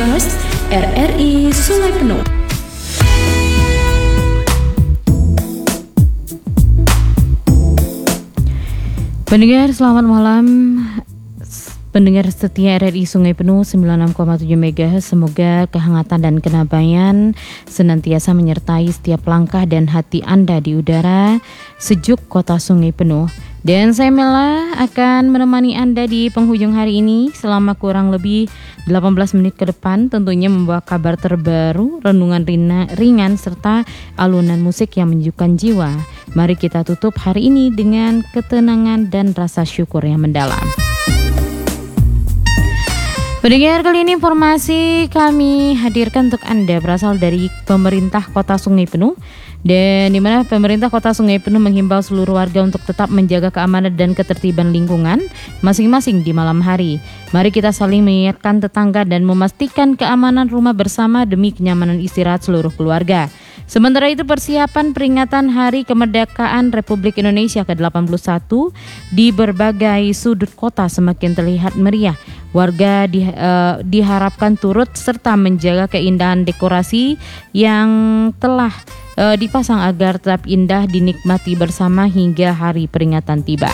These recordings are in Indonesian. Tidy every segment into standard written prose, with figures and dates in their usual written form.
podcast RRI Sungai Penuh. Pendengar, selamat malam. Pendengar setia RRI Sungai Penuh 96,7 MHz, semoga kehangatan dan kenabayan senantiasa menyertai setiap langkah dan hati Anda di udara sejuk kota Sungai Penuh. Dan saya Mela akan menemani Anda di penghujung hari ini selama kurang lebih 18 menit ke depan, tentunya membawa kabar terbaru, renungan ringan serta alunan musik yang menyejukkan jiwa. Mari kita tutup hari ini dengan ketenangan dan rasa syukur yang mendalam. Pendengar, kali ini informasi kami hadirkan untuk Anda berasal dari pemerintah Kota Sungai Penuh, dan di mana pemerintah Kota Sungai Penuh menghimbau seluruh warga untuk tetap menjaga keamanan dan ketertiban lingkungan masing-masing di malam hari. Mari kita saling mengingatkan tetangga dan memastikan keamanan rumah bersama demi kenyamanan istirahat seluruh keluarga. Sementara itu, persiapan peringatan Hari Kemerdekaan Republik Indonesia ke-81 di berbagai sudut kota semakin terlihat meriah. Warga diharapkan turut serta menjaga keindahan dekorasi yang telah dipasang agar tetap indah dinikmati bersama hingga hari peringatan tiba.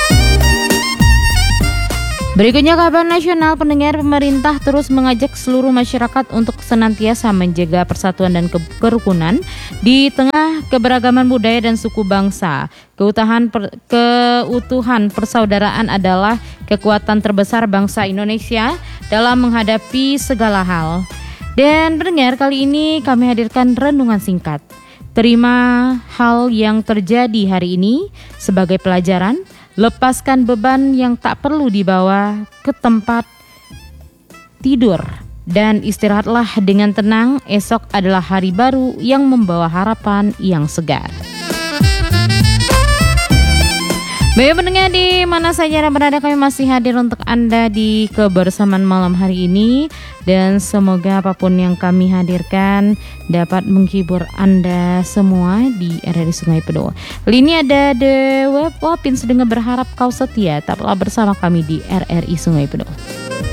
Berikutnya kabar nasional, pendengar. Pemerintah terus mengajak seluruh masyarakat untuk senantiasa menjaga persatuan dan kerukunan di tengah keberagaman budaya dan suku bangsa. Keutuhan persaudaraan adalah kekuatan terbesar bangsa Indonesia dalam menghadapi segala hal. Dan pendengar, kali ini kami hadirkan renungan singkat. Terima hal yang terjadi hari ini sebagai pelajaran. Lepaskan beban yang tak perlu dibawa ke tempat tidur dan istirahatlah dengan tenang. Esok adalah hari baru yang membawa harapan yang segar. Baik pendengar, di mana saja Anda berada, kami masih hadir untuk Anda di kebersamaan malam hari ini, dan semoga apapun yang kami hadirkan dapat menghibur Anda semua di RRI Sungai Penuh. Kali ini ada The Web Wapin, sedang berharap kau setia, tetaplah bersama kami di RRI Sungai Penuh.